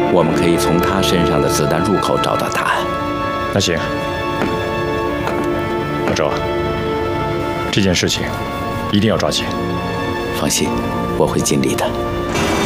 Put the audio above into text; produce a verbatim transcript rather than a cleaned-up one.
我们可以从他身上的子弹入口找到答案。 那行，老周，这件事情一定要抓紧。 放心，我会尽力的。